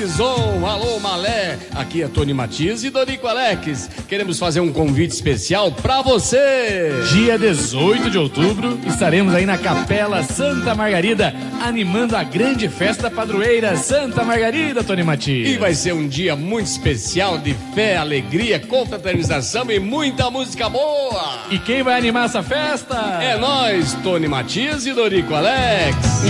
Bison, alô Malé, aqui é Tony Matias e Dorico Alex. Queremos fazer um convite especial pra você. Dia 18 de outubro, estaremos aí na Capela Santa Margarida, animando a grande festa padroeira Santa Margarida, Tony Matias. E vai ser um dia muito especial de fé, alegria, confraternização e muita música boa. E quem vai animar essa festa? É nós, Tony Matias e Dorico Alex.